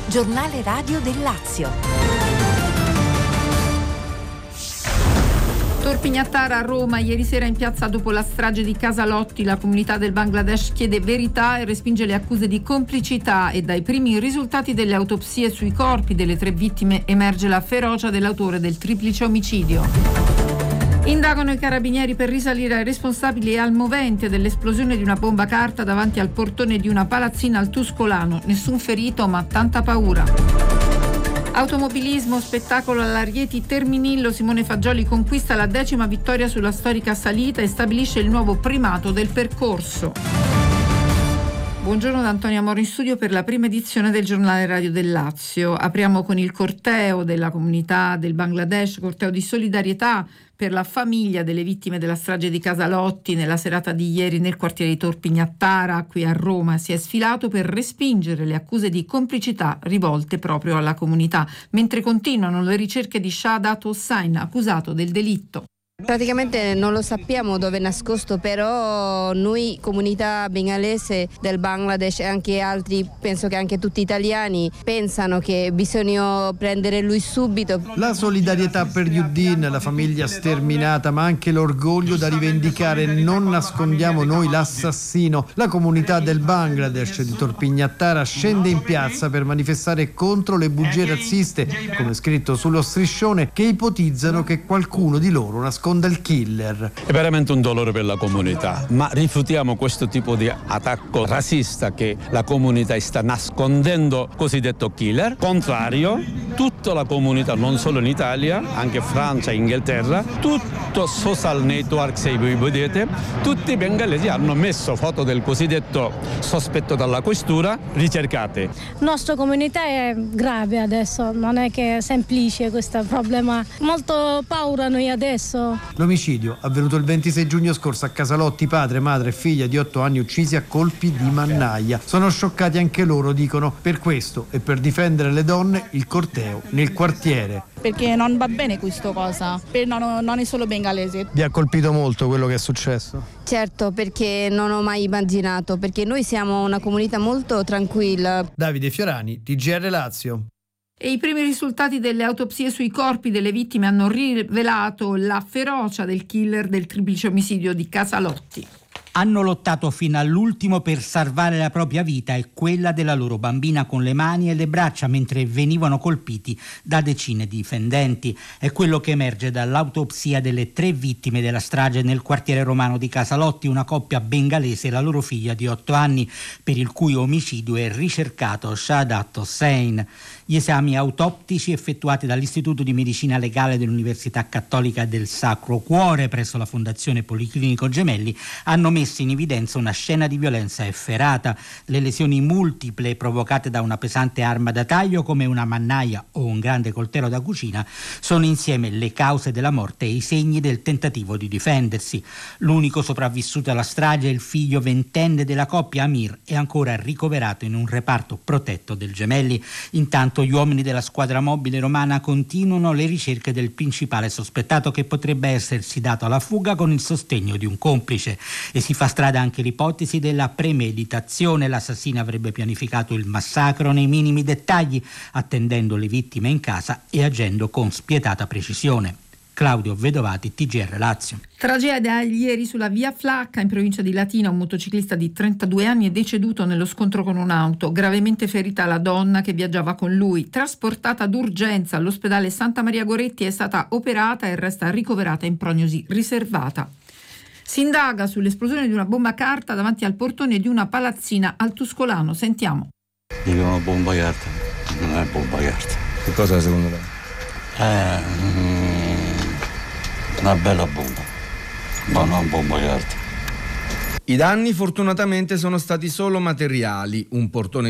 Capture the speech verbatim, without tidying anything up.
Giornale radio del Lazio. Torpignattara a Roma, ieri sera in piazza dopo la strage di Casalotti, la comunità del Bangladesh chiede verità e respinge le accuse di complicità e dai primi risultati delle autopsie sui corpi delle tre vittime emerge la ferocia dell'autore del triplice omicidio. Indagano i carabinieri per risalire ai responsabili e al movente dell'esplosione di una bomba carta davanti al portone di una palazzina al Tuscolano. Nessun ferito ma tanta paura. Automobilismo, spettacolo alla Rieti Terminillo, Simone Fagioli conquista la decima vittoria sulla storica salita e stabilisce il nuovo primato del percorso. Buongiorno da Antonia Moro in studio per la prima edizione del Giornale Radio del Lazio. Apriamo con il corteo della comunità del Bangladesh, corteo di solidarietà per la famiglia delle vittime della strage di Casalotti. Nella serata di ieri nel quartiere di Torpignattara, qui a Roma, si è sfilato per respingere le accuse di complicità rivolte proprio alla comunità, mentre continuano le ricerche di Shahdat Hossain, accusato del delitto. Praticamente non lo sappiamo dove è nascosto, però noi comunità bengalese del Bangladesh e anche altri, penso che anche tutti italiani, pensano che bisogna prendere lui subito. La solidarietà per Yuddin, la famiglia sterminata, ma anche l'orgoglio da rivendicare. Non nascondiamo noi l'assassino. La comunità del Bangladesh di Torpignattara scende in piazza per manifestare contro le bugie razziste, come scritto sullo striscione, che ipotizzano che qualcuno di loro nasconda il killer. È veramente un dolore per la comunità, ma rifiutiamo questo tipo di attacco razzista che la comunità sta nascondendo cosiddetto killer. Contrario, tutta la comunità, non solo in Italia, anche Francia e Inghilterra, tutto social network, se voi vedete, tutti i bengalesi hanno messo foto del cosiddetto sospetto dalla questura, ricercate. La nostra comunità è grave adesso, non è che è semplice questo problema. Molto paura noi adesso. L'omicidio avvenuto il ventisei giugno scorso a Casalotti, padre, madre e figlia di otto anni uccisi a colpi di mannaia. Sono scioccati anche loro, dicono. Per questo e per difendere le donne, il corteo nel quartiere. Perché non va bene questa cosa, per non, non è solo bengalese. Vi ha colpito molto quello che è successo? Certo, perché non ho mai immaginato, perché noi siamo una comunità molto tranquilla. Davide Fiorani, T G R Lazio. E i primi risultati delle autopsie sui corpi delle vittime hanno rivelato la ferocia del killer del triplice omicidio di Casalotti. Hanno lottato fino all'ultimo per salvare la propria vita e quella della loro bambina con le mani e le braccia mentre venivano colpiti da decine di fendenti. È quello che emerge dall'autopsia delle tre vittime della strage nel quartiere romano di Casalotti, una coppia bengalese e la loro figlia di otto anni, per il cui omicidio è ricercato Shahdat Hossain. Gli esami autoptici effettuati dall'Istituto di Medicina Legale dell'Università Cattolica del Sacro Cuore presso la Fondazione Policlinico Gemelli hanno messo in evidenza una scena di violenza efferata. Le lesioni multiple provocate da una pesante arma da taglio come una mannaia o un grande coltello da cucina sono insieme le cause della morte e i segni del tentativo di difendersi. L'unico sopravvissuto alla strage, il figlio ventenne della coppia, Amir, è ancora ricoverato in un reparto protetto del Gemelli. Intanto gli uomini della squadra mobile romana continuano le ricerche del principale sospettato, che potrebbe essersi dato alla fuga con il sostegno di un complice, e si fa strada anche l'ipotesi della premeditazione. L'assassino avrebbe pianificato il massacro nei minimi dettagli, attendendo le vittime in casa e agendo con spietata precisione. Claudio Vedovati, T G R Lazio. Tragedia ieri sulla via Flacca in provincia di Latina. Un motociclista di trentadue anni è deceduto nello scontro con un'auto. Gravemente ferita la donna che viaggiava con lui. Trasportata d'urgenza all'ospedale Santa Maria Goretti, è stata operata e resta ricoverata in prognosi riservata. Si indaga sull'esplosione di una bomba carta davanti al portone di una palazzina al Tuscolano. Sentiamo. Dicono bomba carta, non è bomba carta. Che cosa è secondo lei? È una bella bomba, ma non bomba carta. I danni fortunatamente sono stati solo materiali. Un portone